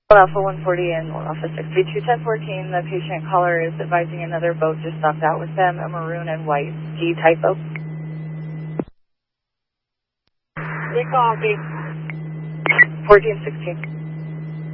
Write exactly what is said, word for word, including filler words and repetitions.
Alpha one forty and Alpha six three two ten fourteen, the patient caller is advising another boat just stopped out with them, a maroon and white D-type boat. Recall, fourteen sixteen.